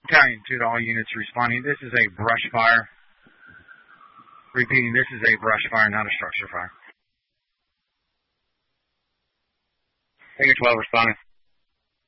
Battalion 2 to all units responding. This is a brush fire. Repeating, this is a brush fire, not a structure fire. Figure 12 responding.